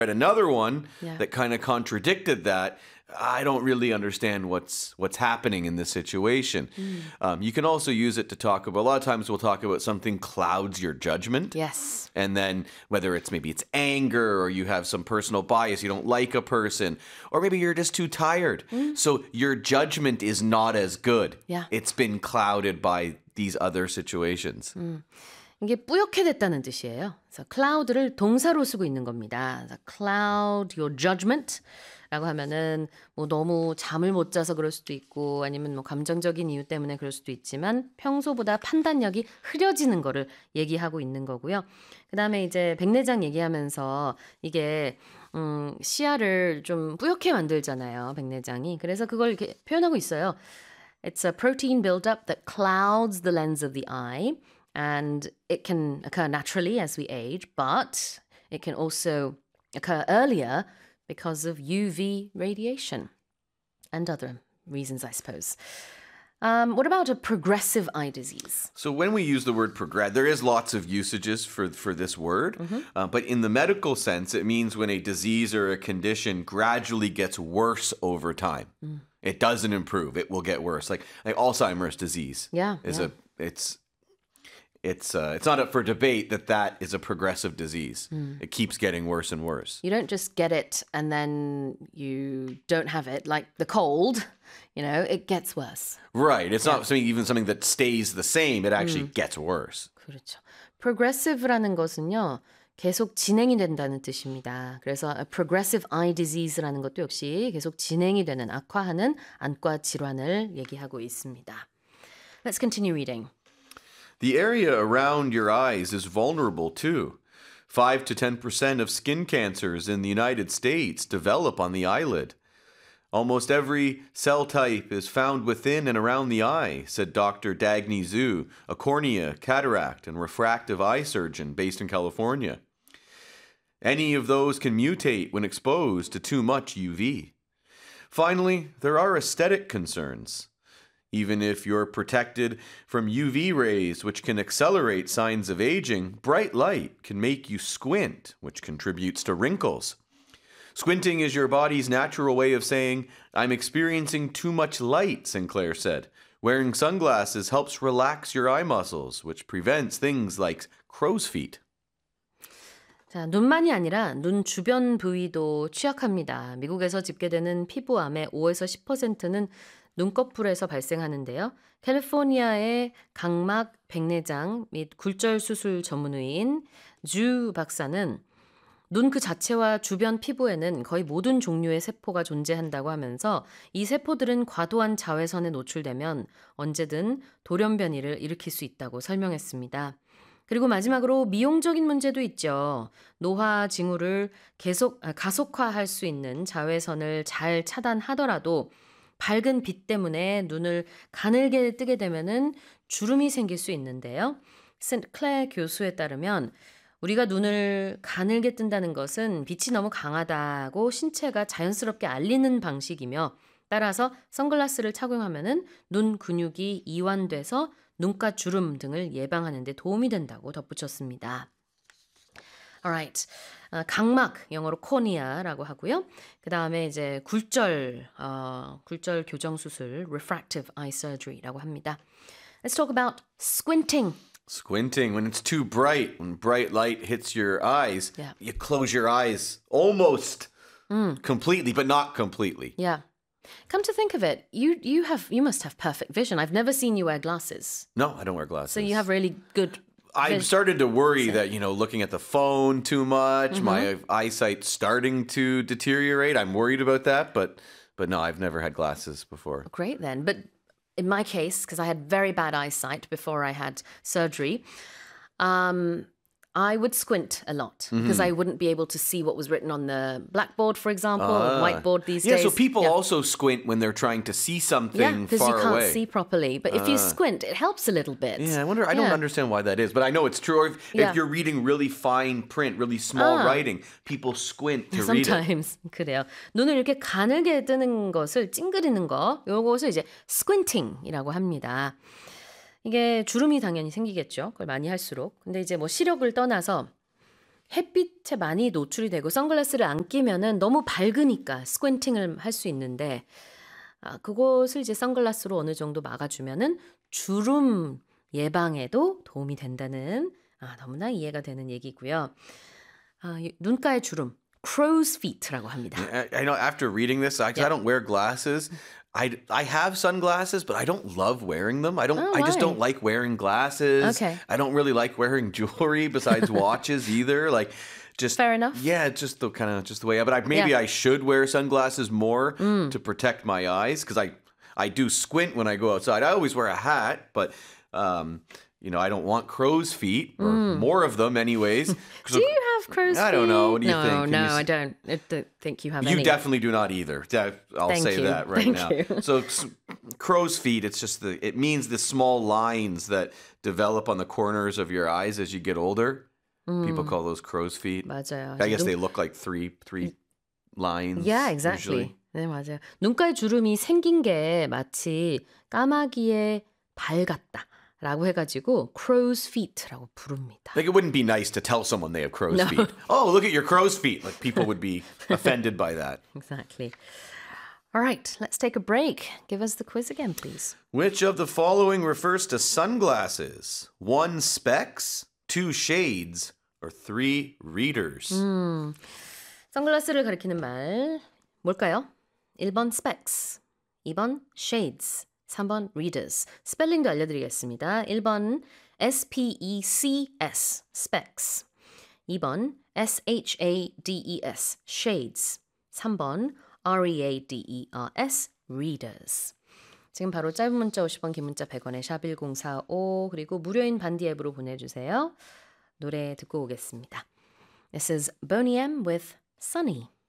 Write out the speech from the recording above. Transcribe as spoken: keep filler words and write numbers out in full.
Another one Yeah. that kind of contradicted that. I don't really understand what's what's happening in this situation. Um, you can also use it to talk about, a lot of times we'll talk about something clouds your judgment. Yes. And then whether it's maybe it's anger or you have some personal bias, you don't like a person, or maybe you're just too tired. So your judgment is not as good. Yeah. It's been clouded by these other situations. 이게 뿌옇게 됐다는 뜻이에요. 그래서 cloud를 동사로 쓰고 있는 겁니다. 그래서 cloud your judgment 라고 하면은 뭐 너무 잠을 못 자서 그럴 수도 있고 아니면 뭐 감정적인 이유 때문에 그럴 수도 있지만 평소보다 판단력이 흐려지는 거를 얘기하고 있는 거고요. 그다음에 이제 백내장 얘기하면서 이게 음, 시야를 좀 뿌옇게 만들잖아요. 백내장이. 그래서 그걸 이렇게 표현하고 있어요. It's a protein buildup that clouds the lens of the eye. And it can occur naturally as we age, but it can also occur earlier because of U V radiation and other reasons, I suppose. Um, what about a progressive eye disease? So when we use the word progress, there is lots of usages for, for this word. Uh, but in the medical sense, it means when a disease or a condition gradually gets worse over time. It doesn't improve. It will get worse. Like, like Alzheimer's disease. Yeah, is yeah. a it's it's uh, it's not up for debate that that is a progressive disease. It keeps getting worse and worse. You don't just get it and then you don't have it, like the cold, you know, it gets worse. Right. It's not something even something that stays the same. It actually gets worse. 그렇죠. Progressive라는 것은요, 계속 진행이 된다는 뜻입니다. 그래서 a progressive eye disease라는 것도 역시 계속 진행이 되는, 악화하는 안과 질환을 얘기하고 있습니다. Let's continue reading. The area around your eyes is vulnerable too. five to ten percent of skin cancers in the United States develop on the eyelid. Almost every cell type is found within and around the eye, said Doctor Dagny Zhu, a cornea, cataract, and refractive eye surgeon based in California. Any of those can mutate when exposed to too much U V. Finally, there are aesthetic concerns. Even if you're protected from U V rays, which can accelerate signs of aging, bright light can make you squint, which contributes to wrinkles. Squinting is your body's natural way of saying, I'm experiencing too much light, Sinclair said. Wearing sunglasses helps relax your eye muscles, which prevents things like crow's feet. 자, 눈만이 아니라 눈 주변 부위도 취약합니다. 미국에서 집계되는 피부암의 오에서 십 퍼센트는 눈꺼풀에서 발생하는데요. 캘리포니아의 각막, 백내장 및 굴절 수술 전문의인 주 박사는 눈 그 자체와 주변 피부에는 거의 모든 종류의 세포가 존재한다고 하면서 이 세포들은 과도한 자외선에 노출되면 언제든 돌연변이를 일으킬 수 있다고 설명했습니다. 그리고 마지막으로 미용적인 문제도 있죠. 노화 징후를 계속 가속화할 수 있는 자외선을 잘 차단하더라도 밝은 빛 때문에 눈을 가늘게 뜨게 되면은 주름이 생길 수 있는데요. 센클레 교수에 따르면 우리가 눈을 가늘게 뜬다는 것은 빛이 너무 강하다고 신체가 자연스럽게 알리는 방식이며 따라서 선글라스를 착용하면은 눈 근육이 이완돼서 눈가 주름 등을 예방하는 데 도움이 된다고 덧붙였습니다. Alright. 어, 각막, 영어로 코니아라고 하고요. 그 다음에 이제 굴절, 어, 굴절 교정 수술, refractive eye surgery라고 합니다. Let's talk about squinting. Squinting, when it's too bright, when bright light hits your eyes, Yeah. you close your eyes almost completely, but not completely. Yeah. Come to think of it, you you have you must have perfect vision. I've never seen you wear glasses. No, I don't wear glasses. So you have really good I've vis- started to worry that, you know, looking at the phone too much, my eyesight's starting to deteriorate. I'm worried about that, but but no, I've never had glasses before. Great then. But in my case, because I had very bad eyesight before I had surgery, um, I would squint a lot because I wouldn't be able to see what was written on the blackboard, for example, or whiteboard these Yeah, days. so people Yeah. also squint when they're trying to see Yeah, something because you far can't away. see properly. But if you squint, it helps a little bit. Yeah, I wonder. I don't Yeah. understand why that is, but I know it's true. Or if, Yeah. if you're reading really fine print, really small Ah. writing, people squint to read it. Sometimes 그래요. 눈을 이렇게 가늘게 뜨는 것을 찡그리는 거, 요것을 이제 squinting이라고 합니다. 이게 주름이 당연히 생기겠죠. 그걸 많이 할수록. 근데 이제 뭐 시력을 떠나서 햇빛에 많이 노출이 되고 선글라스를 안 끼면은 너무 밝으니까 스quinting을 할 수 있는데 아, 그것을 이제 선글라스로 어느 정도 막아주면은 주름 예방에도 도움이 된다는 아, 너무나 이해가 되는 얘기고요. 아, 이 눈가의 주름, crow's feet라고 합니다. I, I know after reading this, I, 'cause I don't wear glasses. I, I have sunglasses, but I don't love wearing them. I don't. Oh, I just why? don't like wearing glasses. Okay. I don't really like wearing jewelry besides watches either. Like, just Fair enough. Yeah, it's just the kind of just the way. But I, maybe Yeah. I should wear sunglasses more to protect my eyes because I I do squint when I go outside. I always wear a hat, but. Um, You know, I don't want crow's feet, or more of them anyways. Do you have crow's feet? I don't know. What do you no, think? Can No, you s- I don't. I don't think you have You any. definitely do not either. That- I'll Thank say you. that right Thank now. you. So s- crow's feet, it's just the it means the small lines that develop on the corners of your eyes as you get older. People call those crow's feet. 맞아요. I guess 눈- they look like three three lines. Yeah, exactly. usually. 네, 맞아요. 눈가에 주름이 생긴 게 마치 까마귀의 발 같다라고 해가지고 crow's feet라고 부릅니다. Like it wouldn't be nice to tell someone they have crow's feet. Oh, look at your crow's feet. Like people would be offended by that. Exactly. All right, let's take a break. Give us the quiz again, please. Which of the following refers to sunglasses? One specs, two shades, or three readers? 선글라스를 가리키는 말 뭘까요? 일 번 specs, 이 번 shades, 삼 번 readers. 스펠링도 알려드리겠습니다. 일 번 S-P-E-C-S, specs. 이 번 S-H-A-D-E-S, shades. 삼 번 R-E-A-D-E-R-S, readers. 지금 바로 짧은 문자 오십 원, 긴 문자 백 원에 샵 일공사오 그리고 무료인 반디 앱으로 보내주세요. 노래 듣고 오겠습니다. This is Boney M with Sunny.